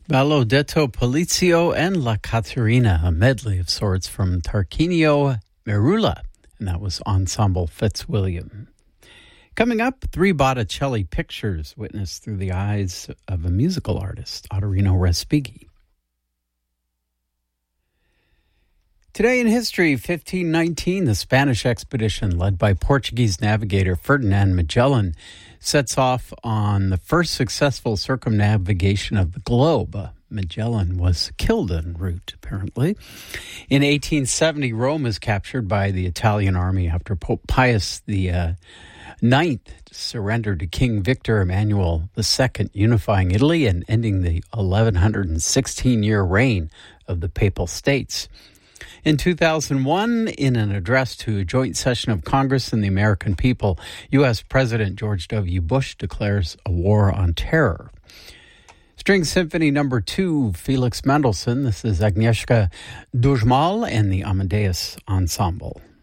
Ballo detto Polizio and La Caterina, a medley of sorts from Tarquinio Merula, and that was Ensemble Fitzwilliam. Coming up, 3 Botticelli pictures witnessed through the eyes of a musical artist, Ottorino Respighi. Today in history, 1519, the Spanish expedition led by Portuguese navigator Ferdinand Magellan sets off on the first successful circumnavigation of the globe. Magellan was killed en route, apparently. In 1870, Rome is captured by the Italian army after Pope Pius IX surrendered to King Victor Emmanuel II, unifying Italy and ending the 1116-year reign of the Papal States. In 2001, in an address to a joint session of Congress and the American people, U.S. President George W. Bush declares a war on terror. String Symphony No. 2, Felix Mendelssohn. This is Agnieszka Dujmal and the Amadeus Ensemble.